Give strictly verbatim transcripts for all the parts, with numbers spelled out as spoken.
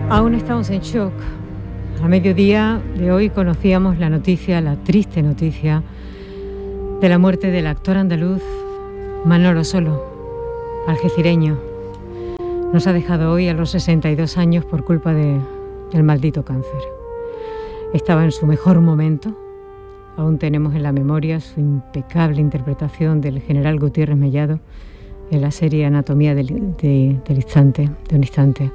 Aún estamos en shock. A mediodía de hoy conocíamos la noticia, la triste noticia, de la muerte del actor andaluz Manolo Solo, algecireño. Nos ha dejado hoy a los sesenta y dos años por culpa de, del maldito cáncer. Estaba en su mejor momento. Aún tenemos en la memoria su impecable interpretación del general Gutiérrez Mellado en la serie Anatomía del, de, del instante, de un instante.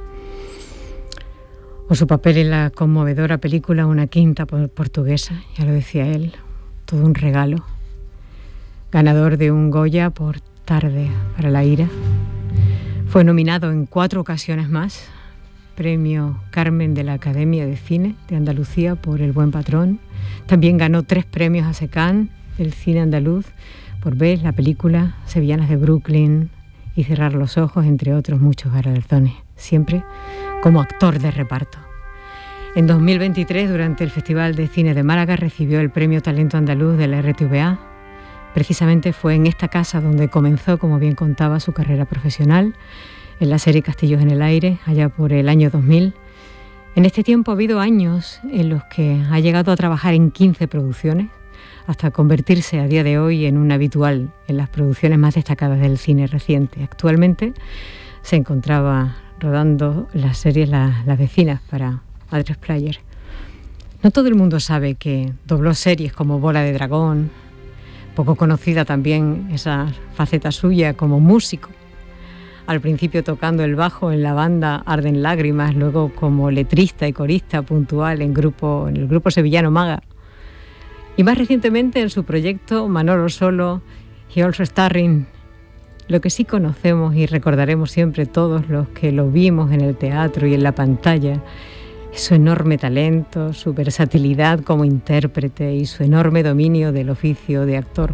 O su papel en la conmovedora película Una quinta portuguesa, ya lo decía él, todo un regalo. Ganador de un Goya por Tarde para la ira. Fue nominado en cuatro ocasiones más. Premio Carmen de la Academia de Cine de Andalucía por El buen patrón. También ganó tres premios a SECAN del cine andaluz por ver la película Sevillanas de Brooklyn y Cerrar los ojos, entre otros muchos galardones, siempre como actor de reparto. En dos mil veintitrés, durante el Festival de Cine de Málaga, recibió el Premio Talento Andaluz de la R T V A. Precisamente fue en esta casa donde comenzó, como bien contaba, su carrera profesional, en la serie Castillos en el aire, allá por el año dos mil. En este tiempo ha habido años en los que ha llegado a trabajar en quince producciones, hasta convertirse a día de hoy en un habitual en las producciones más destacadas del cine reciente. Actualmente se encontraba rodando las series La, Las Vecinas para A tres Player. No todo el mundo sabe que dobló series como Bola de Dragón, poco conocida también esa faceta suya como músico. Al principio tocando el bajo en la banda Arden Lágrimas, luego como letrista y corista puntual en, grupo, en el grupo sevillano Maga. Y más recientemente en su proyecto Manolo Solo y Also Starring. Lo que sí conocemos y recordaremos siempre todos los que lo vimos en el teatro y en la pantalla, es su enorme talento, su versatilidad como intérprete y su enorme dominio del oficio de actor.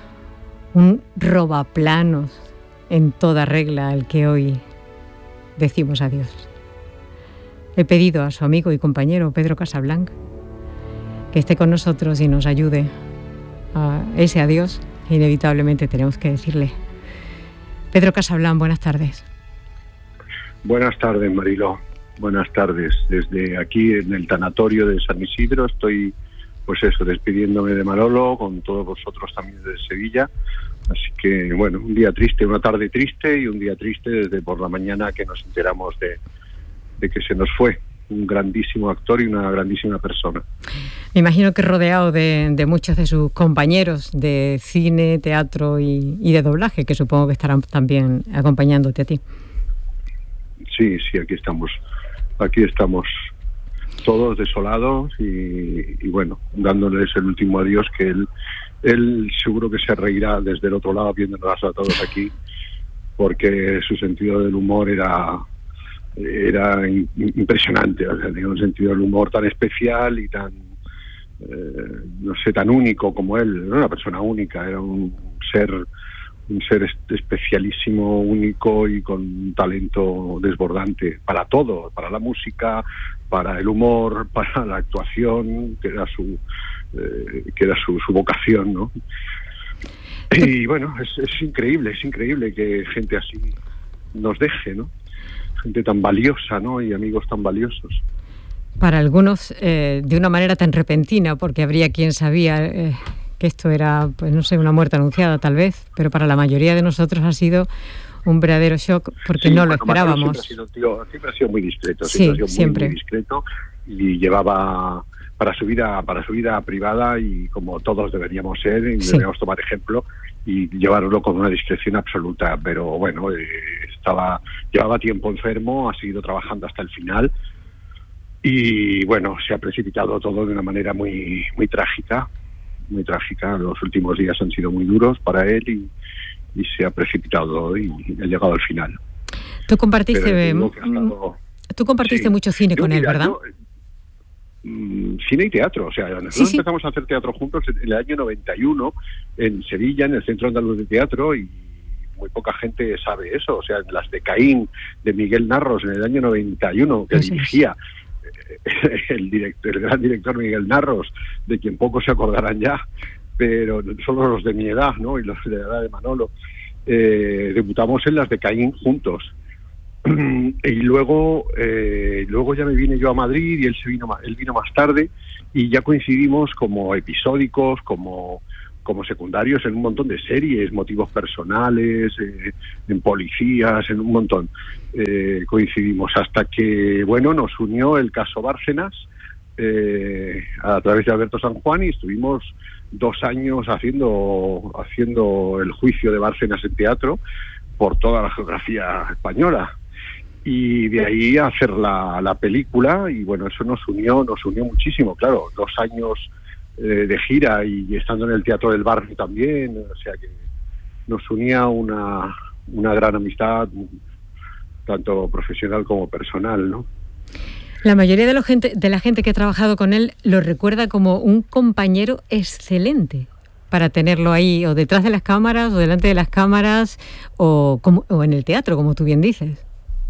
Un robaplanos en toda regla al que hoy decimos adiós. He pedido a su amigo y compañero Pedro Casablanc que esté con nosotros y nos ayude a ese adiós que inevitablemente tenemos que decirle. Pedro Casablanc, buenas tardes. Buenas tardes, Mariló. Buenas tardes. Desde aquí en el tanatorio de San Isidro estoy, pues eso, despidiéndome de Manolo, con todos vosotros también de Sevilla. Así que, bueno, un día triste, una tarde triste y un día triste desde por la mañana que nos enteramos de, de que se nos fue un grandísimo actor y una grandísima persona. Me imagino que rodeado de, de muchos de sus compañeros de cine, teatro y, y de doblaje, que supongo que estarán también acompañándote a ti. Sí, sí, aquí estamos, aquí estamos todos desolados y, y bueno, dándoles el último adiós, que él, él seguro que se reirá desde el otro lado viéndonos a todos aquí, porque su sentido del humor era era impresionante. O sea, tenía un sentido del humor tan especial y tan eh, no sé, tan único como él. Era una persona única, era un ser un ser especialísimo, único y con un talento desbordante para todo, para la música, para el humor, para la actuación, que era su eh, que era su, su vocación, ¿no? Y bueno, es, es increíble, es increíble que gente así nos deje, ¿no? Gente tan valiosa, ¿no? Y amigos tan valiosos. Para algunos eh, de una manera tan repentina, porque habría quien sabía eh, que esto era, pues no sé, una muerte anunciada tal vez, pero para la mayoría de nosotros ha sido un verdadero shock porque sí, no bueno, lo esperábamos. Siempre ha, sido, tío, siempre ha sido muy discreto, sí, siempre ha sido siempre. Muy, muy discreto y llevaba para su vida para su vida privada, y como todos deberíamos ser y sí. deberíamos tomar ejemplo y llevarlo con una discreción absoluta, pero bueno, eh, estaba llevaba tiempo enfermo, ha seguido trabajando hasta el final y bueno, se ha precipitado todo de una manera muy muy trágica, muy trágica. Los últimos días han sido muy duros para él y, y se ha precipitado y, y ha llegado al final. Tú compartiste estado, tú compartiste sí. mucho cine yo, con él, mira, ¿verdad? Yo, cine y teatro, o sea, nosotros sí, sí. empezamos a hacer teatro juntos en el año noventa y uno en Sevilla, en el Centro Andaluz de Teatro, y muy poca gente sabe eso. O sea, las de Caín, de Miguel Narros, en el año noventa y uno, que eso dirigía es. el, director, el gran director Miguel Narros, de quien pocos se acordarán ya, pero solo los de mi edad, ¿no? Y los de la edad de Manolo. Eh, debutamos en las de Caín juntos. y luego eh, luego ya me vine yo a Madrid y él se vino él vino más tarde y ya coincidimos como episódicos, como como secundarios en un montón de series, motivos personales, eh, en policías, en un montón. Eh, coincidimos hasta que, bueno, nos unió el caso Bárcenas eh, a través de Alberto San Juan y estuvimos dos años haciendo haciendo el juicio de Bárcenas en teatro por toda la geografía española. Y de ahí a hacer la, la película, y bueno, eso nos unió, nos unió muchísimo, claro, dos años eh, de gira y estando en el Teatro del Barrio también, o sea que nos unía una, una gran amistad, tanto profesional como personal, ¿no? La mayoría de, la gente, de la gente que ha trabajado con él lo recuerda como un compañero excelente para tenerlo ahí, o detrás de las cámaras, o delante de las cámaras, o, como, o en el teatro, como tú bien dices.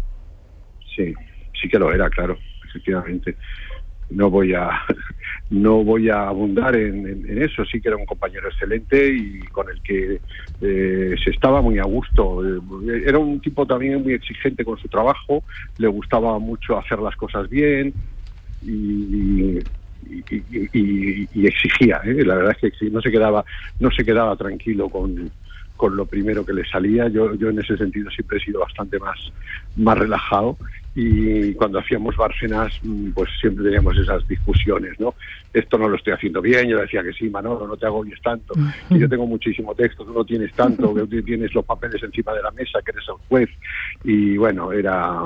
Sí, sí que lo era, claro, efectivamente. No voy a no voy a abundar en, en, en eso. Sí que era un compañero excelente y con el que eh, se estaba muy a gusto. Eh, era un tipo también muy exigente con su trabajo, le gustaba mucho hacer las cosas bien y, y, y, y, y exigía, ¿eh? La verdad es que no se quedaba no se quedaba tranquilo con con lo primero que le salía. Yo yo en ese sentido siempre he sido bastante más más relajado, y cuando hacíamos Bárcenas pues siempre teníamos esas discusiones, ¿no? Esto no lo estoy haciendo bien, yo le decía que sí, Manolo, no te agobies tanto, que yo tengo muchísimo texto, tú no tienes tanto, que tú tienes los papeles encima de la mesa, que eres el juez, y bueno, era...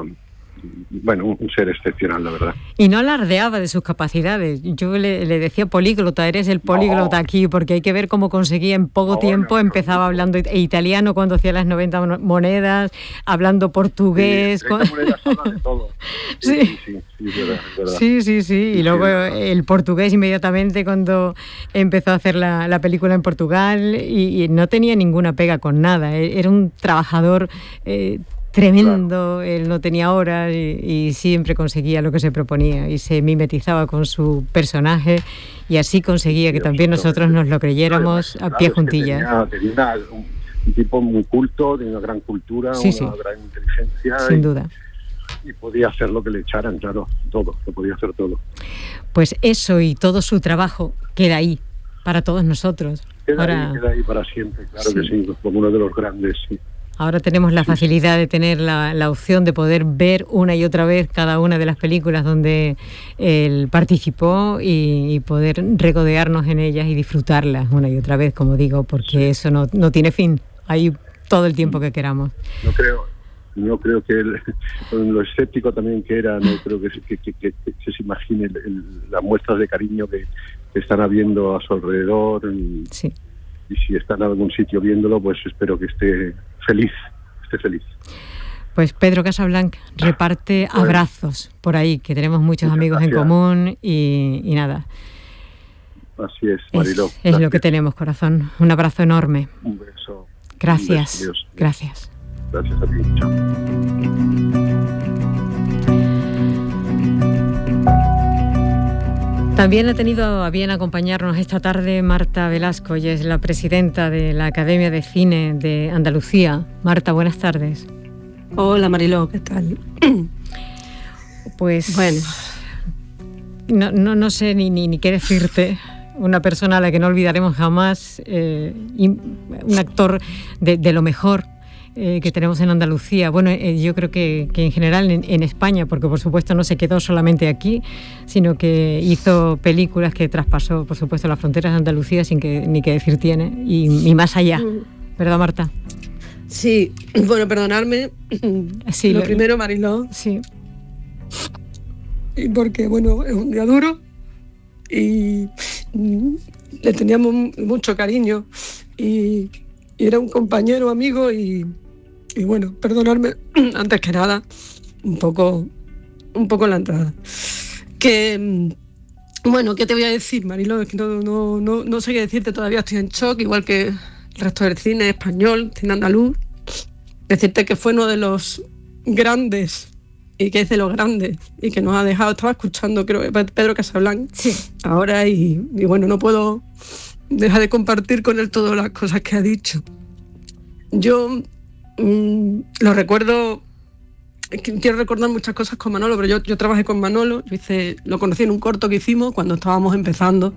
bueno, un ser excepcional, la verdad. Y no alardeaba de sus capacidades. Yo le, le decía políglota, eres el políglota no. aquí, porque hay que ver cómo conseguía en poco no, tiempo, no, empezaba no, hablando it- italiano cuando hacía las noventa monedas, hablando portugués. Sí, con... monedas habla de todo. Sí, sí, sí, sí, es verdad, es verdad. sí, sí, sí. Y luego el portugués inmediatamente cuando empezó a hacer la, la película en Portugal, y, y no tenía ninguna pega con nada. Era un trabajador eh, tremendo, claro. Él no tenía horas y, y siempre conseguía lo que se proponía y se mimetizaba con su personaje, y así conseguía que también nosotros nos lo creyéramos a pie juntillas. Tenía, tenía una, un, un tipo muy culto, tenía una gran cultura, sí, una sí. gran inteligencia. Sin y, duda. Y podía hacer lo que le echaran, claro, todo, lo podía hacer todo. Pues eso y todo su trabajo queda ahí para todos nosotros. Queda, Ahora, ahí, queda ahí para siempre, claro sí. que sí, como uno de los grandes, sí. Ahora tenemos la facilidad de tener la, la opción de poder ver una y otra vez cada una de las películas donde él participó y, y poder regodearnos en ellas y disfrutarlas una y otra vez, como digo, porque sí. eso no, no tiene fin. Hay todo el tiempo que queramos. No creo, no creo que él, con lo escéptico también que era, no creo que, que, que, que, que se imagine el, el, las muestras de cariño que, que están habiendo a su alrededor. Y, sí. y si está en algún sitio viéndolo, pues espero que esté feliz, esté feliz. Pues Pedro Casablanc reparte bueno, abrazos por ahí, que tenemos muchos amigos gracias. en común y, y nada. Así es, Mariló. Es, es lo que tenemos, corazón. Un abrazo enorme. Un beso. Gracias. Un beso, Dios. Gracias. Gracias a ti. Chao. También ha tenido a bien acompañarnos esta tarde Marta Velasco, ella es la presidenta de la Academia de Cine de Andalucía. Marta, buenas tardes. Hola Mariló, ¿qué tal? Pues bueno, no, no, no sé ni, ni, ni qué decirte. Una persona a la que no olvidaremos jamás, eh, un actor de, de lo mejor Eh, que tenemos en Andalucía. Bueno, eh, yo creo que, que en general en, en España, porque por supuesto no se quedó solamente aquí, sino que hizo películas que traspasó, por supuesto, las fronteras de Andalucía sin que ni que decir tiene, y, y más allá. ¿Verdad, Marta? Sí, bueno, perdonadme. Sí, lo, lo primero, Mariló. Sí. Y porque, bueno, es un día duro y le teníamos mucho cariño y, y era un compañero, amigo y Y bueno, perdonadme, antes que nada, un poco, un poco la entrada. Que, bueno, ¿qué te voy a decir, Mariló? Es que no, no, no, no sé qué decirte, todavía estoy en shock, igual que el resto del cine español, cine andaluz. Decirte que fue uno de los grandes, y que es de los grandes, y que nos ha dejado, estaba escuchando, creo que Pedro Casablanc, sí. ahora, y, y bueno, no puedo dejar de compartir con él todas las cosas que ha dicho. Yo... Mm, lo recuerdo es que quiero recordar muchas cosas con Manolo, pero yo, yo trabajé con Manolo, yo hice, lo conocí en un corto que hicimos cuando estábamos empezando.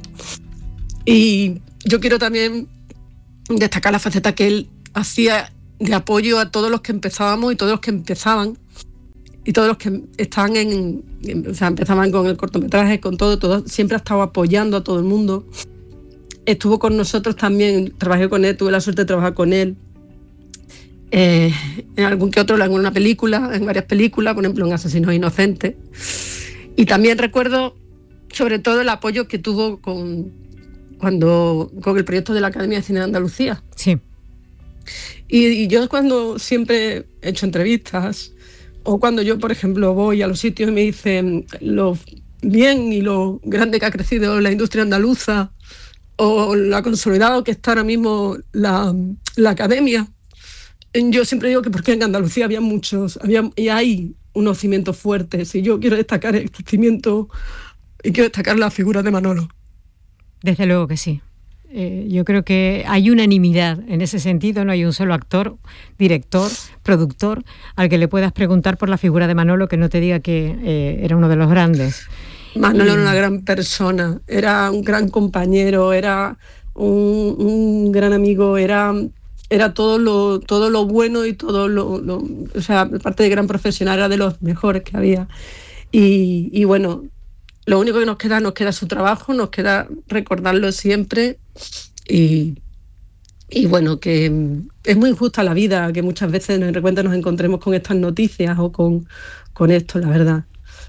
Y yo quiero también destacar la faceta que él hacía de apoyo a todos los que empezábamos y todos los que empezaban y todos los que estaban en, en o sea, empezaban con el cortometraje, con todo, todo, siempre ha estado apoyando a todo el mundo. Estuvo con nosotros también, trabajé con él, tuve la suerte de trabajar con él. Eh, en algún que otro, en una película, en varias películas, por ejemplo en Asesinos Inocentes. Y también recuerdo sobre todo el apoyo que tuvo con, cuando, con el proyecto de la Academia de Cine de Andalucía. Sí. Y, y yo cuando siempre he hecho entrevistas, o cuando yo, por ejemplo, voy a los sitios y me dicen lo bien y lo grande que ha crecido la industria andaluza, o lo consolidado que está ahora mismo la, la Academia, yo siempre digo que porque en Andalucía había muchos, había, y hay unos cimientos fuertes, y yo quiero destacar el cimiento y quiero destacar la figura de Manolo. Desde luego que sí. Eh, yo creo que hay unanimidad en ese sentido, no hay un solo actor, director, productor al que le puedas preguntar por la figura de Manolo que no te diga que eh, era uno de los grandes. Manolo y... era una gran persona, era un gran compañero, era un, un gran amigo, era... era todo lo, todo lo bueno y todo lo, lo... O sea, aparte de gran profesional, era de los mejores que había. Y, y bueno, lo único que nos queda, nos queda su trabajo, nos queda recordarlo siempre. Y, y bueno, que es muy injusta la vida, que muchas veces de repente nos encontremos con estas noticias o con, con esto, la verdad.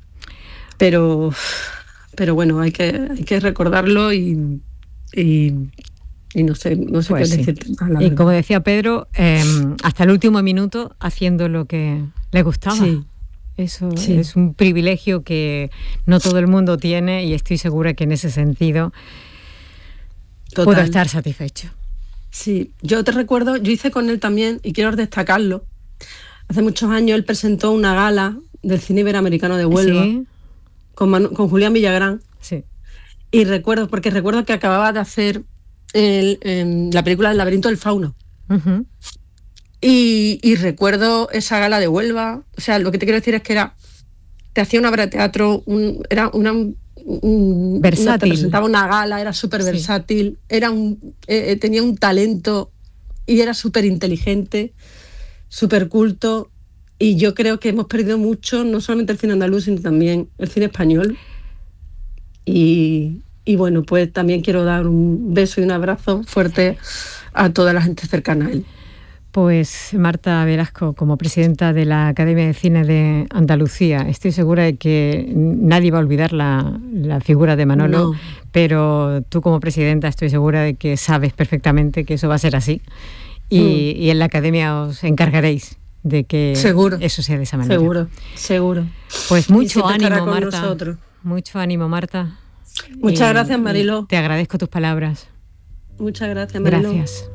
Pero, pero bueno, hay que, hay que recordarlo y... y Y no sé, no sé pues qué sí. decirte más, la y verdad. como decía Pedro, eh, hasta el último minuto haciendo lo que le gustaba. Sí. Eso sí. es un privilegio que no todo el mundo tiene y estoy segura que en ese sentido Total. puedo estar satisfecho. Sí, yo te recuerdo, yo hice con él también, y quiero destacarlo, hace muchos años él presentó una gala del cine iberoamericano de Huelva, ¿Sí? con, Manu, con Julián Villagrán. Sí. Y recuerdo, porque recuerdo que acababa de hacer el, el, la película El laberinto del fauno. Uh-huh. Y, y recuerdo esa gala de Huelva, o sea, lo que te quiero decir es que era, te hacía una obra de teatro, un, era una... Un, versátil. Una, te presentaba una gala, era súper versátil, sí. era un, eh, tenía un talento y era súper inteligente, súper culto, y yo creo que hemos perdido mucho, no solamente el cine andaluz, sino también el cine español. Y, y bueno, pues también quiero dar un beso y un abrazo fuerte a toda la gente cercana a él. Pues Marta Velasco, como presidenta de la Academia de Cine de Andalucía, estoy segura de que nadie va a olvidar la, la figura de Manolo, no. Pero tú como presidenta estoy segura de que sabes perfectamente que eso va a ser así y, mm. y en la Academia os encargaréis de que seguro. Eso sea de esa manera. Seguro, seguro. Pues mucho ánimo, Marta. Nosotros. Mucho ánimo, Marta. Muchas y, gracias, Mariló. Te agradezco tus palabras. Muchas gracias, Mariló. Gracias.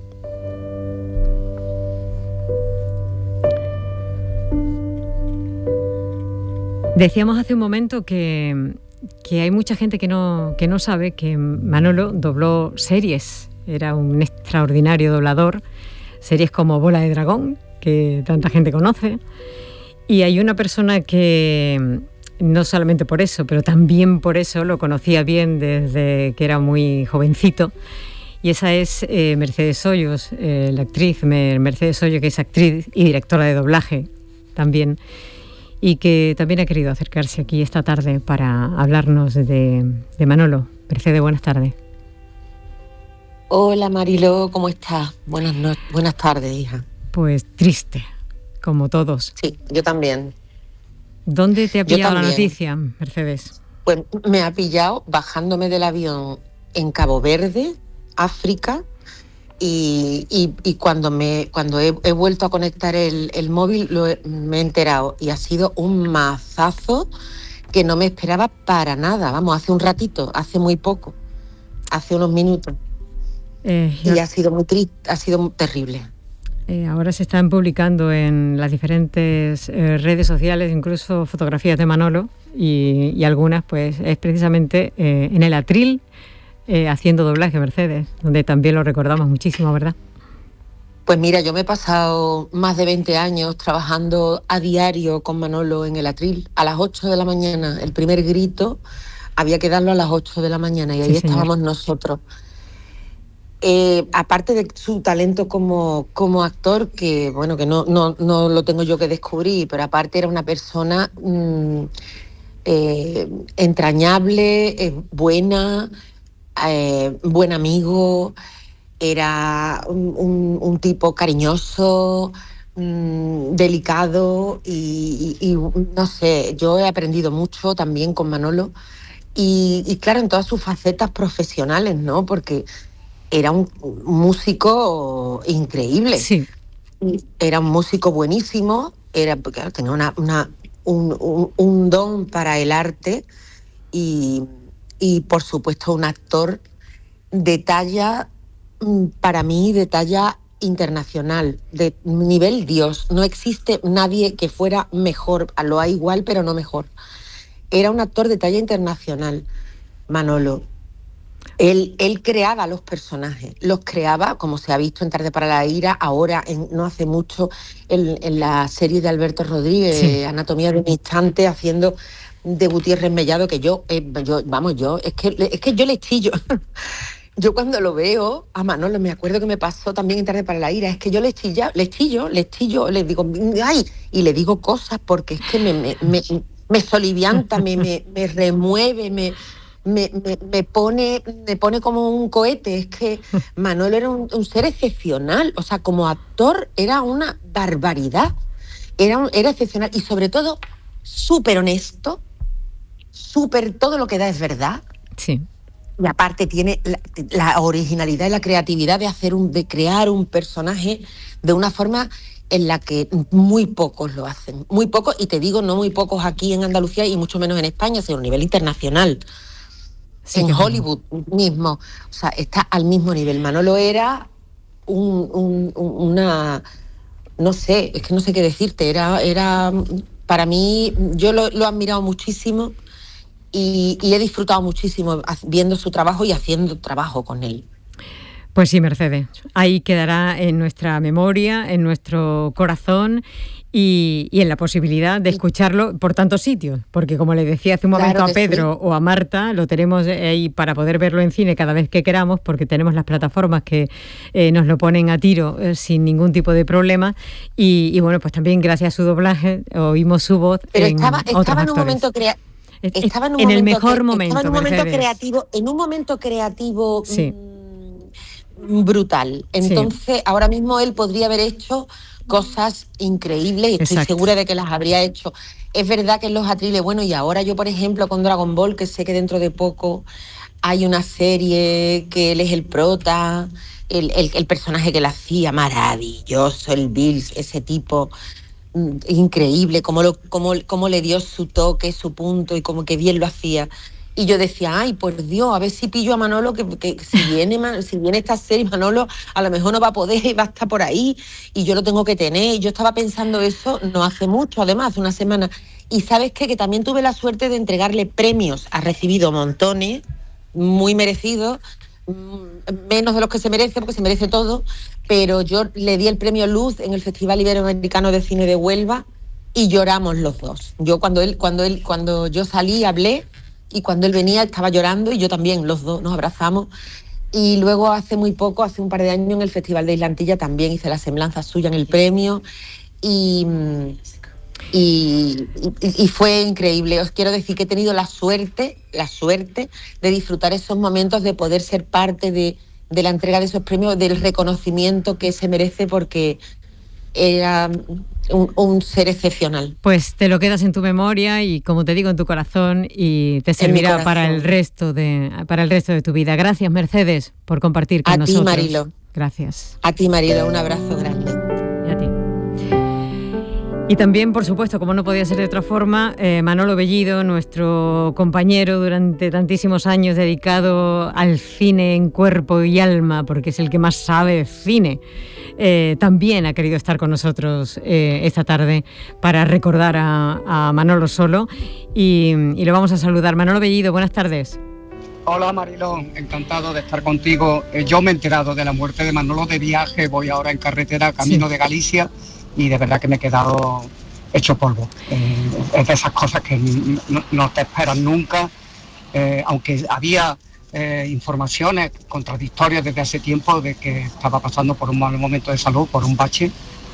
Decíamos hace un momento que, que hay mucha gente que no, que no sabe que Manolo dobló series. Era un extraordinario doblador. Series como Bola de Dragón, que tanta gente conoce. Y hay una persona que, no solamente por eso, pero también por eso lo conocía bien desde que era muy jovencito. Y esa es eh, Mercedes Hoyos, eh, la actriz Mercedes Hoyos, que es actriz y directora de doblaje también. Y que también ha querido acercarse aquí esta tarde para hablarnos de, de Manolo. Mercedes, buenas tardes. Hola Mariló, ¿cómo estás? Buenas, no- buenas tardes, hija. Pues triste, como todos. Sí, yo también. ¿Dónde te ha Yo pillado la también. noticia, Mercedes? Pues me ha pillado bajándome del avión en Cabo Verde, África, y, y, y cuando me cuando he, he vuelto a conectar el, el móvil lo he, me he enterado y ha sido un mazazo que no me esperaba para nada. Vamos, hace un ratito, hace muy poco, hace unos minutos. Eh, Y ha sido muy triste, ha sido muy terrible. eh, ahora se están publicando en las diferentes eh, redes sociales incluso fotografías de Manolo y, y algunas pues es precisamente eh, en el atril eh, haciendo doblaje, Mercedes, donde también lo recordamos muchísimo, ¿verdad? Pues mira, yo me he pasado más de veinte años trabajando a diario con Manolo en el Atril, a las ocho de la mañana. El primer grito había que darlo a las ocho de la mañana y ahí sí, estábamos nosotros. Eh, aparte de su talento como, como actor, que bueno, que no, no, no lo tengo yo que descubrir, pero aparte era una persona mmm, eh, entrañable, eh, buena, eh, buen amigo, era un, un, un tipo cariñoso, mmm, delicado y, y, y no sé, yo he aprendido mucho también con Manolo y, y claro, en todas sus facetas profesionales, ¿no? Porque era un músico increíble. Sí. Era un músico buenísimo, era, porque tenía una, una, un, un, un don para el arte y, y, por supuesto, un actor de talla, para mí, de talla internacional, de nivel Dios. No existe nadie que fuera mejor, lo hay igual, pero no mejor. Era un actor de talla internacional, Manolo. Él, él creaba los personajes, los creaba, como se ha visto en Tarde para la Ira, ahora, en, no hace mucho, en, en la serie de Alberto Rodríguez, sí. Anatomía de un instante, haciendo de Gutiérrez Mellado, que yo, eh, yo vamos, yo, es que, es que yo le chillo. Yo cuando lo veo a Manolo, me acuerdo que me pasó también en Tarde para la Ira, es que yo le chillo, le chillo, le chillo, le digo, ¡ay! Y le digo cosas porque es que me, me, me, me solivianta, me, me, me remueve, me... Me, me, me pone me pone como un cohete. Es que Manolo era un, un ser excepcional, o sea, como actor era una barbaridad, era, un, era excepcional y sobre todo súper honesto, súper, todo lo que da es verdad. Sí. Y aparte tiene la, la originalidad y la creatividad de hacer un, de crear un personaje de una forma en la que muy pocos lo hacen, muy pocos, y te digo, no muy pocos aquí en Andalucía y mucho menos en España, sino a nivel internacional. Sí, en Hollywood bueno. mismo, o sea, está al mismo nivel. Manolo era un, un, una, no sé, es que no sé qué decirte, era, era para mí, yo lo, lo he admirado muchísimo y, y he disfrutado muchísimo viendo su trabajo y haciendo trabajo con él. Pues sí, Mercedes, ahí quedará en nuestra memoria, en nuestro corazón y, y en la posibilidad de escucharlo por tantos sitios, porque como le decía hace un momento claro a Pedro sí. o a Marta, lo tenemos ahí para poder verlo en cine cada vez que queramos, porque tenemos las plataformas que eh, nos lo ponen a tiro eh, sin ningún tipo de problema y, y bueno, pues también gracias a su doblaje oímos su voz. Pero en estaba, otros estaba en un actores. momento crea- estaba en, un en momento el mejor que, momento, estaba en un momento Mercedes. creativo, en un momento creativo sí. mmm, brutal. Entonces, sí. ahora mismo él podría haber hecho cosas increíbles y estoy Exacto. segura de que las habría hecho. Es verdad que en los atriles, bueno, y ahora yo, por ejemplo, con Dragon Ball, que sé que dentro de poco hay una serie que él es el prota, el, el, el personaje que él hacía, maravilloso, el Bills, ese tipo, increíble, cómo, lo, cómo, cómo le dio su toque, su punto y como que bien lo hacía. Y yo decía, ay, por Dios, a ver si pillo a Manolo, que, que si viene si viene esta serie, Manolo a lo mejor no va a poder y va a estar por ahí, y yo lo tengo que tener. Y yo estaba pensando eso no hace mucho, además, hace una semana. Y ¿sabes qué? Que también tuve la suerte de entregarle premios. Ha recibido montones, muy merecidos, menos de los que se merece, porque se merece todo, pero yo le di el premio Luz en el Festival Iberoamericano de Cine de Huelva y lloramos los dos. Yo cuando él, cuando él, cuando yo salí, hablé, y cuando él venía estaba llorando y yo también, los dos nos abrazamos. Y luego hace muy poco, hace un par de años, en el Festival de Islantilla también hice la semblanza suya en el premio y, y, y, y fue increíble. Os quiero decir que he tenido la suerte, la suerte de disfrutar esos momentos, de poder ser parte de, de la entrega de esos premios, del reconocimiento que se merece, porque era un, un ser excepcional. Pues te lo quedas en tu memoria y, como te digo, en tu corazón, y te servirá para el resto de para el resto de tu vida. Gracias, Mercedes, por compartir con a nosotros. A ti, Marilo. Gracias. A ti, Marilo, un abrazo grande. Y a ti. Y también, por supuesto, como no podía ser de otra forma, eh, Manolo Bellido, nuestro compañero durante tantísimos años dedicado al cine en cuerpo y alma, porque es el que más sabe de cine, eh, también ha querido estar con nosotros eh, esta tarde para recordar a, a Manolo Solo y, y lo vamos a saludar. Manolo Bellido, buenas tardes. Hola Marilón, encantado de estar contigo. Eh, yo me he enterado de la muerte de Manolo de viaje, voy ahora en carretera camino sí. de Galicia y de verdad que me he quedado hecho polvo. Eh, es de esas cosas que no, no te esperan nunca, eh, aunque había eh, informaciones contradictorias desde hace tiempo de que estaba pasando por un mal momento de salud, por un bache,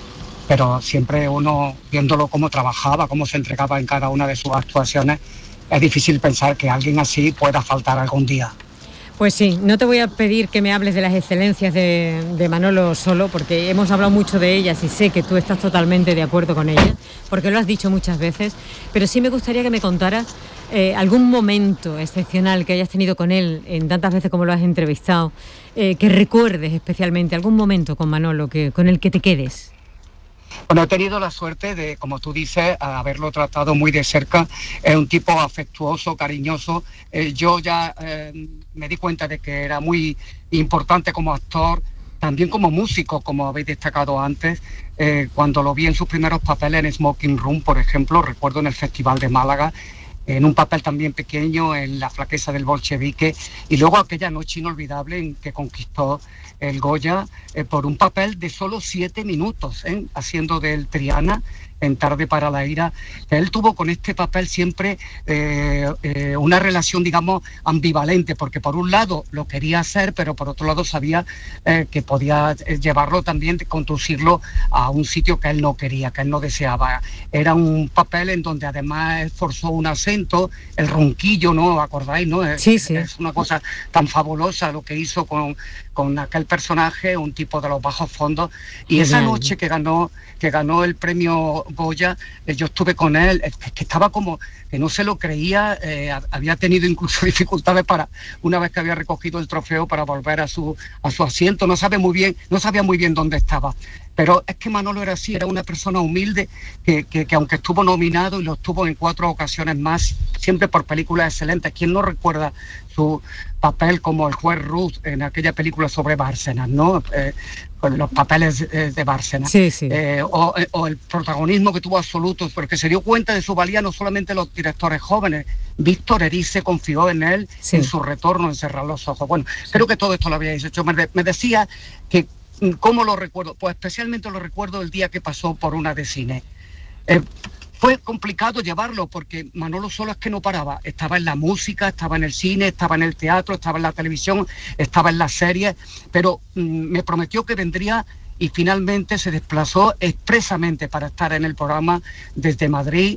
pero siempre uno viéndolo cómo trabajaba, cómo se entregaba en cada una de sus actuaciones, es difícil pensar que alguien así pueda faltar algún día. Pues sí, no te voy a pedir que me hables de las excelencias de, de Manolo Solo, porque hemos hablado mucho de ellas y sé que tú estás totalmente de acuerdo con ellas, porque lo has dicho muchas veces, pero sí me gustaría que me contaras eh, algún momento excepcional que hayas tenido con él, en tantas veces como lo has entrevistado, eh, que recuerdes especialmente, algún momento con Manolo que, con el que te quedes. Bueno, he tenido la suerte de, como tú dices, haberlo tratado muy de cerca. Es un tipo afectuoso, cariñoso. Eh, yo ya eh, me di cuenta de que era muy importante como actor, también como músico, como habéis destacado antes. Eh, cuando lo vi en sus primeros papeles en Smoking Room, por ejemplo, recuerdo en el Festival de Málaga, en un papel también pequeño en La flaqueza del bolchevique, y luego aquella noche inolvidable en que conquistó el Goya eh, por un papel de solo siete minutos, ¿eh? haciendo del Triana en Tarde para la ira. Él tuvo con este papel siempre eh, eh, una relación, digamos, ambivalente, porque por un lado lo quería hacer, pero por otro lado sabía eh, que podía llevarlo también, conducirlo a un sitio que él no quería, que él no deseaba. Era un papel en donde además esforzó un acento, el ronquillo, ¿no? ¿Acordáis, no? Es, sí, sí. es una cosa tan fabulosa lo que hizo con, con aquel personaje, un tipo de los bajos fondos. Y Genial. Esa noche que ganó, que ganó el premio Goya, eh, yo estuve con él, eh, que estaba como, que no se lo creía, eh, había tenido incluso dificultades para, una vez que había recogido el trofeo, para volver a su, a su asiento, no sabe muy bien, no sabía muy bien dónde estaba. Pero es que Manolo era así, era una persona humilde que, que, que aunque estuvo nominado y lo estuvo en cuatro ocasiones más, siempre por películas excelentes. ¿Quién no recuerda su papel como el juez Ruth en aquella película sobre Bárcenas, ¿no? Eh, los papeles eh, de Bárcenas. Sí, sí. Eh, o, o el protagonismo que tuvo absoluto, porque se dio cuenta de su valía no solamente los directores jóvenes. Víctor Erice confió en él, sí. en su retorno, en Cerrar los ojos. Bueno, sí. creo que todo esto lo habíais hecho. Me, de, me decía que ¿cómo lo recuerdo? Pues especialmente lo recuerdo el día que pasó por una de cine. Eh, fue complicado llevarlo porque Manolo Solo es que no paraba. Estaba en la música, estaba en el cine, estaba en el teatro, estaba en la televisión, estaba en las series, pero mm, me prometió que vendría y finalmente se desplazó expresamente para estar en el programa desde Madrid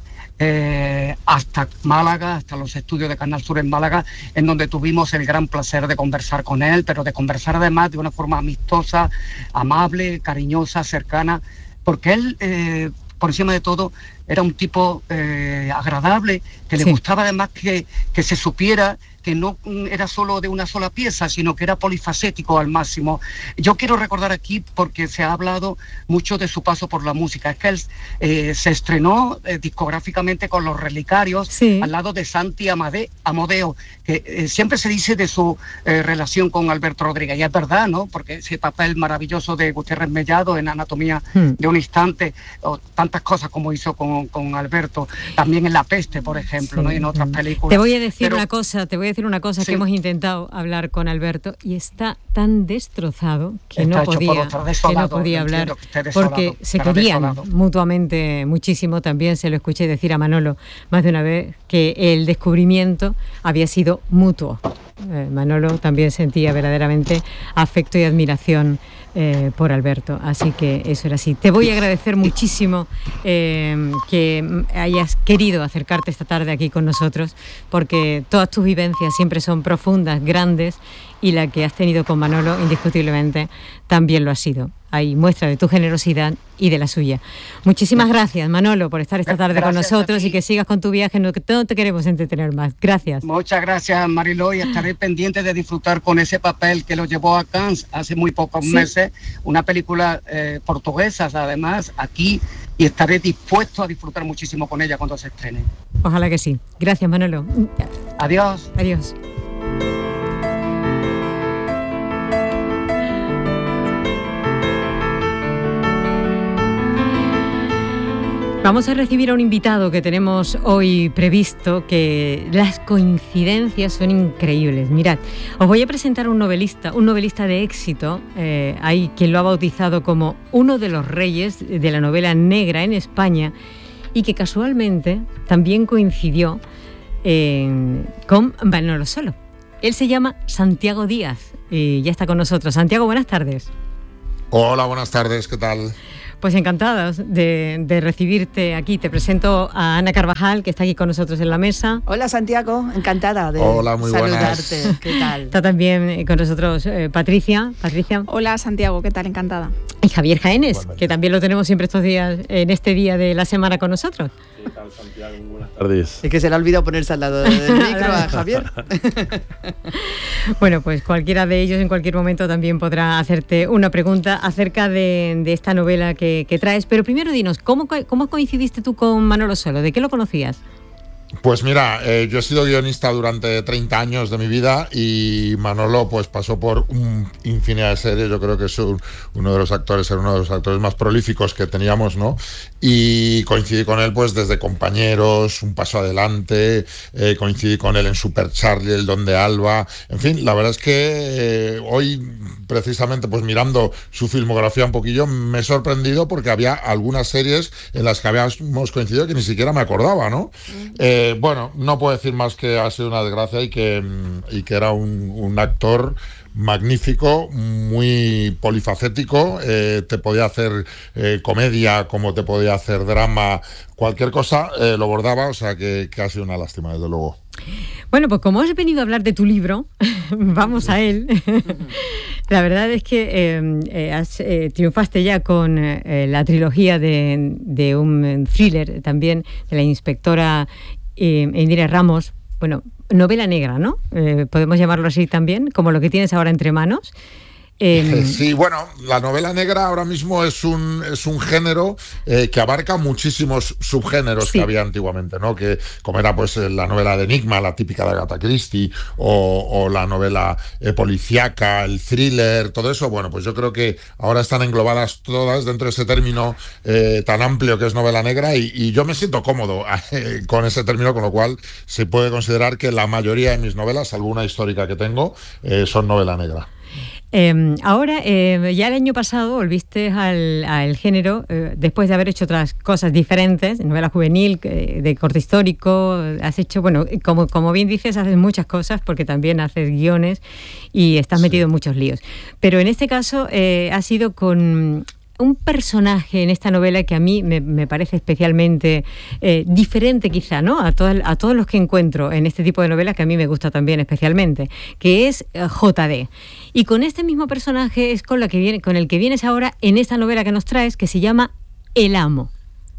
eh, hasta Málaga, hasta los estudios de Canal Sur en Málaga, en donde tuvimos el gran placer de conversar con él, pero de conversar además de una forma amistosa, amable, cariñosa, cercana, porque él, eh, por encima de todo, era un tipo eh, agradable, que le sí. gustaba además que, que se supiera que no era solo de una sola pieza, sino que era polifacético al máximo. Yo quiero recordar aquí, porque se ha hablado mucho de su paso por la música, es que él eh, se estrenó eh, discográficamente con Los Relicarios, sí. al lado de Santi Amade, Amodeo, que eh, siempre se dice de su eh, relación con Alberto Rodríguez, y es verdad, ¿no? Porque ese papel maravilloso de Gutiérrez Mellado en Anatomía hmm. de un instante, o tantas cosas como hizo con, con Alberto, también en La Peste, por ejemplo, sí. ¿no? Y en otras películas. Te voy a decir Pero, una cosa, te voy a decir una cosa, sí. que hemos intentado hablar con Alberto y está tan destrozado que, no podía, que no podía hablar, porque se querían desolado. mutuamente muchísimo. También se lo escuché decir a Manolo más de una vez que el descubrimiento había sido mutuo. Eh, Manolo también sentía verdaderamente afecto y admiración eh, por Alberto, así que eso era así. Te voy a agradecer muchísimo eh, que hayas querido acercarte esta tarde aquí con nosotros, porque todas tus vivencias siempre son profundas, grandes, y la que has tenido con Manolo indiscutiblemente también lo ha sido. Hay muestra de tu generosidad y de la suya. Muchísimas gracias, Manolo, por estar esta tarde gracias con nosotros y que sigas con tu viaje. No, no te queremos entretener más. Gracias. Muchas gracias, Mariló, y estaré pendiente de disfrutar con ese papel que lo llevó a Cannes hace muy pocos ¿Sí? meses, una película eh, portuguesa, además, aquí, y estaré dispuesto a disfrutar muchísimo con ella cuando se estrene. Ojalá que sí. Gracias, Manolo. Adiós. Adiós. Vamos a recibir a un invitado que tenemos hoy previsto, que las coincidencias son increíbles. Mirad, os voy a presentar a un novelista, un novelista de éxito. Eh, hay quien lo ha bautizado como uno de los reyes de la novela negra en España y que casualmente también coincidió eh, con Manolo Solo. Él se llama Santiago Díaz y ya está con nosotros. Santiago, buenas tardes. Hola, buenas tardes, ¿qué tal? Pues encantados de, de recibirte aquí. Te presento a Ana Carvajal, que está aquí con nosotros en la mesa. Hola, Santiago, encantada de Hola, muy saludarte. Buenas. ¿Qué tal? Está también con nosotros eh, Patricia. Patricia. Hola, Santiago, ¿qué tal? Encantada. Y Javier Jaénes, que también lo tenemos siempre estos días, en este día de la semana con nosotros. ¿Qué tal, Santiago? Buenas tardes. Es que se le ha olvidado ponerse al lado del micro a Javier. Bueno, pues cualquiera de ellos en cualquier momento también podrá hacerte una pregunta acerca de, de esta novela que, que traes. Pero primero dinos, ¿cómo, ¿cómo coincidiste tú con Manolo Solo? ¿De qué lo conocías? Pues mira, eh, yo he sido guionista durante treinta años de mi vida y Manolo pues pasó por un infinidad de series. Yo creo que es un, uno de los actores, era uno de los actores más prolíficos que teníamos, ¿no? Y coincidí con él pues desde Compañeros, Un Paso Adelante, eh, coincidí con él en Super Charlie, El Don de Alba. En fin, la verdad es que eh, hoy precisamente pues mirando su filmografía un poquillo me he sorprendido porque había algunas series en las que habíamos coincidido que ni siquiera me acordaba, ¿no? Mm. Eh, Eh, bueno, no puedo decir más que ha sido una desgracia y que, y que era un, un actor magnífico, muy polifacético, eh, te podía hacer eh, comedia como te podía hacer drama, cualquier cosa eh, lo bordaba, o sea que, que ha sido una lástima, desde luego. Bueno, pues como has venido a hablar de tu libro, vamos a él. La verdad es que eh, eh, has, eh, triunfaste ya con eh, la trilogía de, de un thriller también de la inspectora eh, Indira Ramos. Bueno, novela negra, ¿no? Eh, podemos llamarlo así también, como lo que tienes ahora entre manos. Eh, sí, bueno, la novela negra ahora mismo es un, es un género eh, que abarca muchísimos subgéneros sí. que había antiguamente, ¿no? Que como era pues la novela de enigma, la típica de Agatha Christie, o, o la novela eh, policíaca, el thriller, todo eso. Bueno, pues yo creo que ahora están englobadas todas dentro de ese término eh, tan amplio que es novela negra y, y yo me siento cómodo eh, con ese término, con lo cual se puede considerar que la mayoría de mis novelas, salvo una histórica que tengo, eh, son novela negra. Eh, ahora, eh, ya el año pasado volviste al, al género, eh, después de haber hecho otras cosas diferentes, novela juvenil, eh, de corte histórico, has hecho, bueno, como, como bien dices, haces muchas cosas porque también haces guiones y estás sí. metido en muchos líos. Pero en este caso eh, ha sido con un personaje en esta novela que a mí me, me parece especialmente eh, diferente quizá, ¿no? A, todas, a todos los que encuentro en este tipo de novelas que a mí me gusta también especialmente, que es eh, J D. Y con este mismo personaje es con, la que viene, con el que vienes ahora en esta novela que nos traes, que se llama El Amo.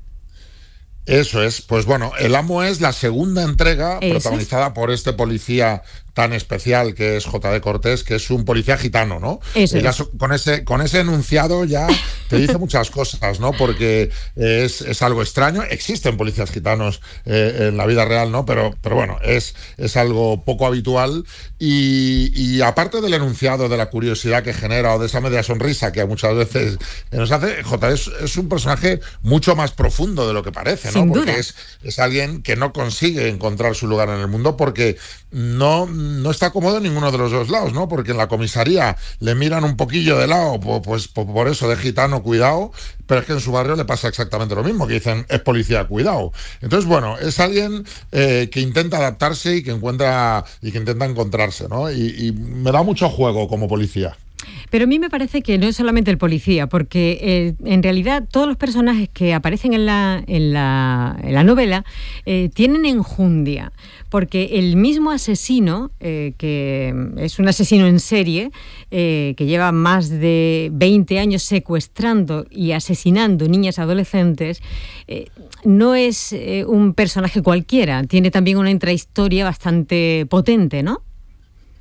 Eso es, pues bueno, El Amo es la segunda entrega ¿Eso? protagonizada por este policía tan especial que es J D Cortés, que es un policía gitano, ¿no? Eso ya, es. Con ese, con ese enunciado ya te dice muchas cosas, ¿no? Porque es, es algo extraño. Existen policías gitanos eh, en la vida real, ¿no? Pero, pero bueno, es, es algo poco habitual. Y, y aparte del enunciado, de la curiosidad que genera o de esa media sonrisa que muchas veces nos hace, J D es, es un personaje mucho más profundo de lo que parece, ¿no? Sin porque duda. Es, es alguien que no consigue encontrar su lugar en el mundo porque no, no está cómodo en ninguno de los dos lados, ¿no? Porque en la comisaría le miran un poquillo de lado, pues por eso de gitano, cuidado, pero es que en su barrio le pasa exactamente lo mismo, que dicen, es policía, cuidado. Entonces, bueno, es alguien eh, que intenta adaptarse y que encuentra y que intenta encontrarse, ¿no? Y, y me da mucho juego como policía. Pero a mí me parece que no es solamente el policía, porque eh, en realidad todos los personajes que aparecen en la, en la, en la novela eh, tienen enjundia, porque el mismo asesino, eh, que es un asesino en serie, eh, que lleva más de veinte años secuestrando y asesinando niñas adolescentes, eh, no es eh, un personaje cualquiera, tiene también una intrahistoria bastante potente, ¿no?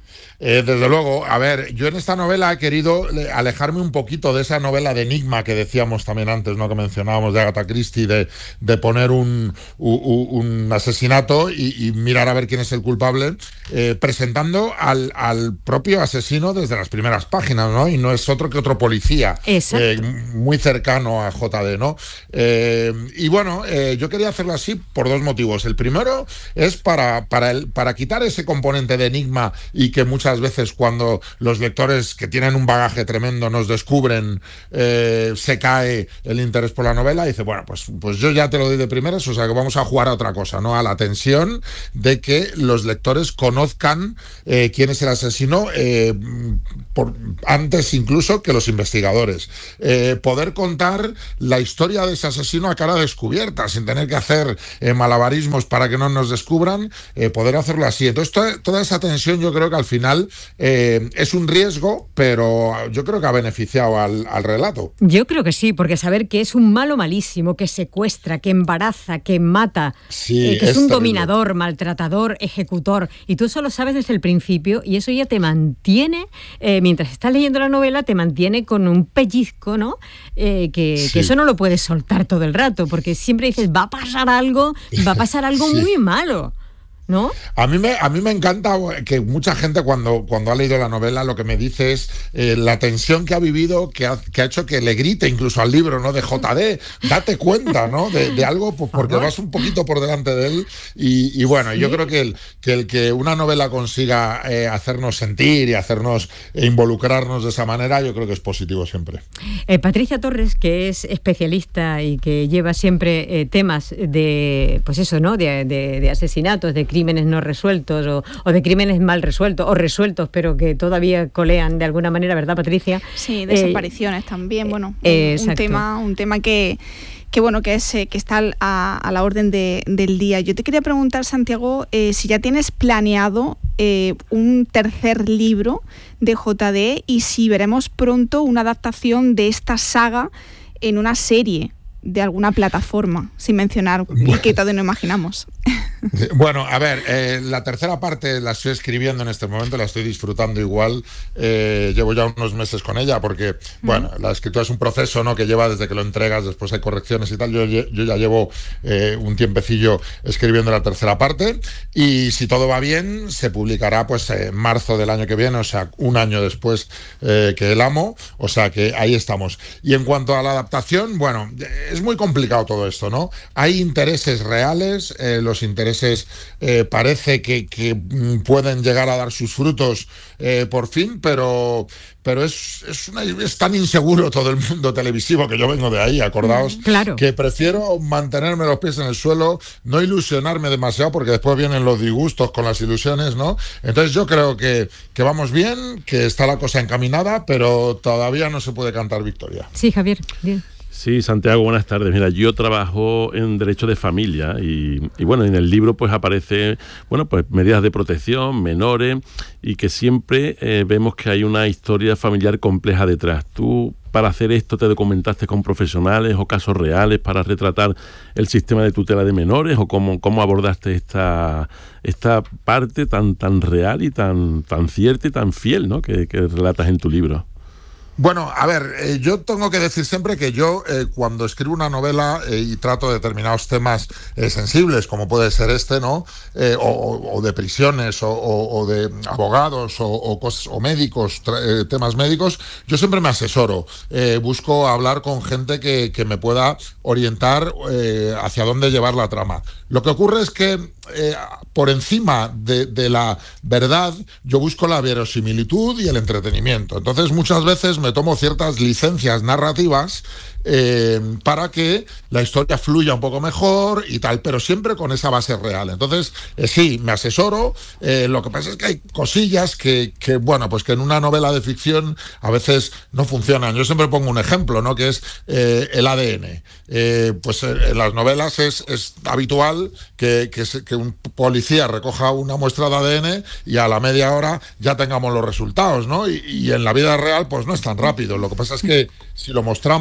Eh, desde luego, a ver, yo en esta novela he querido alejarme un poquito de esa novela de enigma que decíamos también antes, ¿no? Que mencionábamos de Agatha Christie, de, de poner un, un, un asesinato y, y mirar a ver quién es el culpable, eh, presentando al, al propio asesino desde las primeras páginas, ¿no? Y no es otro que otro policía, eh, muy cercano a J D, ¿no? Eh, y bueno, eh, yo quería hacerlo así por dos motivos. El primero es para, para, el, para quitar ese componente de enigma y que muchas veces cuando los lectores que tienen un bagaje tremendo nos descubren, eh, se cae el interés por la novela y dice, bueno, pues, pues yo ya te lo doy de primeras, o sea que vamos a jugar a otra cosa, ¿no? A la tensión de que los lectores conozcan eh, quién es el asesino eh, por, antes incluso que los investigadores. Eh, poder contar la historia de ese asesino a cara descubierta, sin tener que hacer eh, malabarismos para que no nos descubran, eh, poder hacerlo así. Entonces, toda, toda esa tensión yo creo que al final eh, es un riesgo, pero yo creo que ha beneficiado al, al relato. Yo creo que sí, porque saber que es un malo malísimo, que secuestra, que embaraza, que mata, sí, eh, que es, es un terrible. dominador, maltratador, ejecutor, y tú eso lo sabes desde el principio, y eso ya te mantiene, eh, mientras estás leyendo la novela, te mantiene con un pellizco, ¿no? Eh, que, sí. que eso no lo puedes soltar todo el rato, porque siempre dices, va a pasar algo, va a pasar algo sí. muy malo, ¿no? A mí me, a mí me encanta que mucha gente cuando, cuando ha leído la novela lo que me dice es eh, la tensión que ha vivido, que ha, que ha hecho que le grite incluso al libro, ¿no? De J D, date cuenta, ¿no? De, de algo, pues, porque vas un poquito por delante de él y, y bueno, ¿sí? Yo creo que el, que el que una novela consiga eh, hacernos sentir y hacernos eh, involucrarnos de esa manera, yo creo que es positivo siempre. Eh, Patricia Torres, que es especialista y que lleva siempre eh, temas de, pues eso, ¿no? De, de, de asesinatos, de crímenes no resueltos o, o de crímenes mal resueltos o resueltos pero que todavía colean de alguna manera, ¿verdad, Patricia? Sí, desapariciones eh, también, bueno, eh, un, un tema un tema que que bueno que es que está a, a la orden de, del día. Yo te quería preguntar, Santiago, eh, si ya tienes planeado eh, un tercer libro de J D y si veremos pronto una adaptación de esta saga en una serie de alguna plataforma, sin mencionar y que todavía no imaginamos. Bueno, a ver, eh, la tercera parte la estoy escribiendo en este momento, la estoy disfrutando igual, eh, llevo ya unos meses con ella porque, bueno, uh-huh. la escritura es un proceso, ¿no? Que lleva desde que lo entregas, después hay correcciones y tal, yo, yo ya llevo eh, un tiempecillo escribiendo la tercera parte y si todo va bien se publicará pues en eh, marzo del año que viene, o sea, un año después eh, que El Amo, o sea que ahí estamos. Y en cuanto a la adaptación, bueno, es muy complicado todo esto, ¿no? Hay intereses reales, eh, los intereses Eh, parece que, que pueden llegar a dar sus frutos eh, por fin, pero, pero es, es, una, es tan inseguro todo el mundo televisivo que yo vengo de ahí, acordaos, mm, claro. que prefiero mantenerme los pies en el suelo, no ilusionarme demasiado porque después vienen los disgustos con las ilusiones, ¿no? Entonces yo creo que, que vamos bien, que está la cosa encaminada, pero todavía no se puede cantar victoria. Sí, Javier, bien. Sí, Santiago, buenas tardes. Mira, yo trabajo en Derecho de Familia y, y bueno, en el libro pues aparece, bueno, pues medidas de protección, menores y que siempre eh, vemos que hay una historia familiar compleja detrás. Tú, para hacer esto, ¿te documentaste con profesionales o casos reales para retratar el sistema de tutela de menores o cómo, cómo abordaste esta, esta parte tan, tan real y tan, tan cierta y tan fiel, ¿no? que, que relatas en tu libro? Bueno, a ver, eh, yo tengo que decir siempre que yo eh, cuando escribo una novela eh, y trato determinados temas eh, sensibles, como puede ser este, ¿no? Eh, o, o de prisiones, o, o, o de abogados, o, o, cosas, o médicos, tra- eh, temas médicos, yo siempre me asesoro. Eh, busco hablar con gente que, que me pueda orientar eh, hacia dónde llevar la trama. Lo que ocurre es que eh, por encima de, de la verdad, yo busco la verosimilitud y el entretenimiento. Entonces, muchas veces me tomo ciertas licencias narrativas eh, para que la historia fluya un poco mejor y tal, pero siempre con esa base real. Entonces, eh, sí, me asesoro. Eh, lo que pasa es que hay cosillas que, que, bueno, pues que en una novela de ficción a veces no funcionan. Yo siempre pongo un ejemplo, ¿no? Que es eh, el A D N. Eh, pues eh, en las novelas es, es habitual que, que, se, que un policía recoja una muestra de A D N y a la media hora ya tengamos los resultados, ¿no? Y, y en la vida real, pues no es tan rápido. Lo que pasa es que si lo mostramos con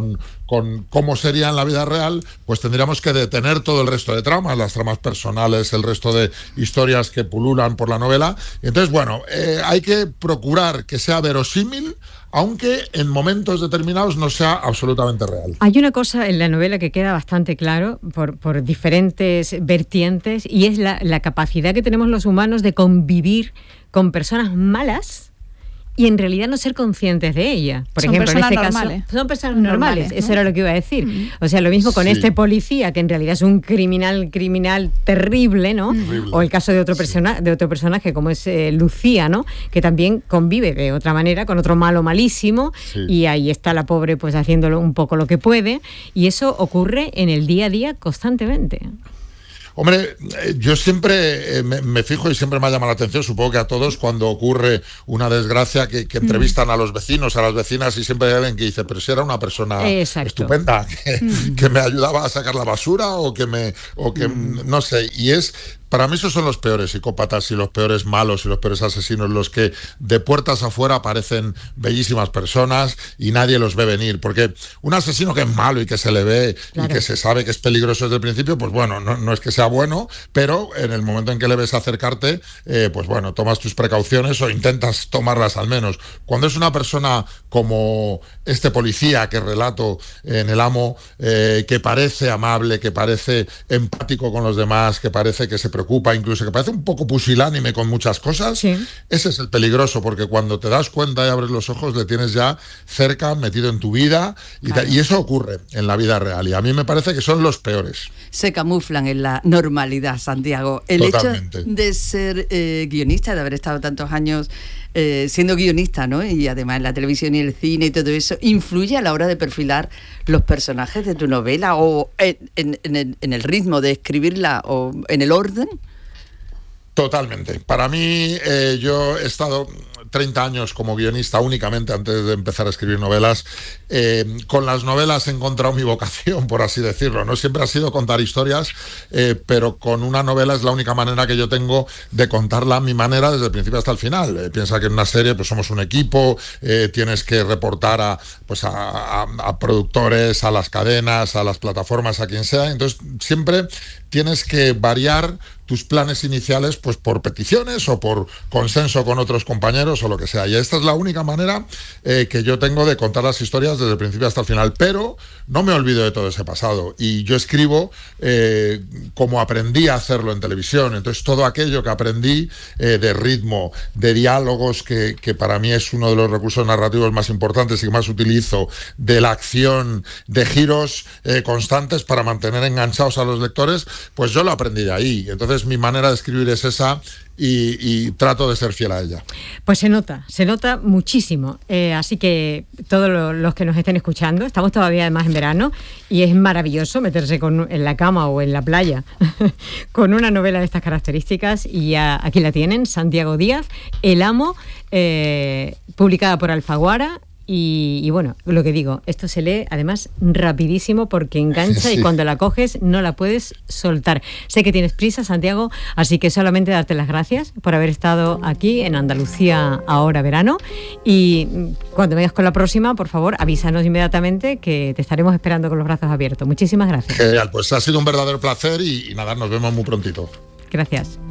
con, con cómo sería en la vida real, pues tendríamos que detener todo el resto de tramas, las tramas personales, el resto de historias que pululan por la novela. Y entonces, bueno, eh, hay que procurar que sea verosímil, aunque en momentos determinados no sea absolutamente real. Hay una cosa en la novela que queda bastante claro por, por diferentes vertientes, y es la, la capacidad que tenemos los humanos de convivir con personas malas y en realidad no ser conscientes de ella. Por son ejemplo, en este normales. caso, son personas normales, normales, ¿no? Eso era lo que iba a decir. Mm. O sea, lo mismo con sí. este policía, que en realidad es un criminal, criminal terrible, ¿no? Terrible. O el caso de otro, Sí. persona, de otro personaje como es eh, Lucía, ¿no? Que también convive de otra manera con otro malo malísimo, Sí. y ahí está la pobre pues haciéndolo un poco lo que puede, y eso ocurre en el día a día constantemente. Hombre, yo siempre eh, me, me fijo y siempre me ha llamado la atención, supongo que a todos, cuando ocurre una desgracia, que, que entrevistan mm. a los vecinos, a las vecinas, y siempre hay alguien que dice, pero si era una persona Exacto. estupenda, que, mm. que me ayudaba a sacar la basura o que me, o que mm. no sé, y es... Para mí esos son los peores psicópatas y los peores malos y los peores asesinos, los que de puertas afuera parecen bellísimas personas y nadie los ve venir. Porque un asesino que es malo y que se le ve claro. y que se sabe que es peligroso desde el principio, pues bueno, no, no es que sea bueno, pero en el momento en que le ves acercarte, eh, pues bueno, tomas tus precauciones o intentas tomarlas al menos. Cuando es una persona como este policía que relato en El Amo, eh, que parece amable, que parece empático con los demás, que parece que se preocupa, incluso que parece un poco pusilánime con muchas cosas, sí. ese es el peligroso, porque cuando te das cuenta y abres los ojos le tienes ya cerca, metido en tu vida, y, claro. y eso ocurre en la vida real, y a mí me parece que son los peores. Se camuflan en la normalidad, Santiago. El Totalmente. hecho de ser eh, guionista, de haber estado tantos años eh, siendo guionista, ¿no? Y además en la televisión y el cine y todo eso, ¿influye a la hora de perfilar los personajes de tu novela o en, en, en, el, en el ritmo de escribirla o en el orden? Totalmente. Para mí, eh, yo he estado treinta años como guionista únicamente antes de empezar a escribir novelas. Eh, con las novelas he encontrado mi vocación, por así decirlo. No siempre ha sido contar historias, eh, pero con una novela es la única manera que yo tengo de contarla a mi manera desde el principio hasta el final. Eh, piensa que en una serie pues somos un equipo, eh, tienes que reportar a, pues a, a, a productores, a las cadenas, a las plataformas, a quien sea. Entonces siempre tienes que variar tus planes iniciales pues por peticiones o por consenso con otros compañeros o lo que sea. Y esta es la única manera eh, que yo tengo de contar las historias desde el principio hasta el final. Pero no me olvido de todo ese pasado. Y yo escribo eh, como aprendí a hacerlo en televisión. Entonces todo aquello que aprendí eh, de ritmo, de diálogos, que, que para mí es uno de los recursos narrativos más importantes y que más utilizo, de la acción, de giros eh, constantes para mantener enganchados a los lectores, pues yo lo aprendí de ahí. Entonces mi manera de escribir es esa y, y trato de ser fiel a ella. Pues se nota, se nota muchísimo. Eh, así que todos lo, los que nos estén escuchando, estamos todavía además en verano y es maravilloso meterse con, en la cama o en la playa con una novela de estas características, y ya aquí la tienen, Santiago Díaz, El Amo, eh, publicada por Alfaguara. Y, y bueno, lo que digo, esto se lee además rapidísimo porque engancha sí. y cuando la coges no la puedes soltar. Sé que tienes prisa, Santiago, así que solamente darte las gracias por haber estado aquí en Andalucía Ahora Verano, y cuando vengas con la próxima, por favor, avísanos inmediatamente que te estaremos esperando con los brazos abiertos. Muchísimas gracias. Genial, pues ha sido un verdadero placer y, y nada, nos vemos muy prontito. Gracias.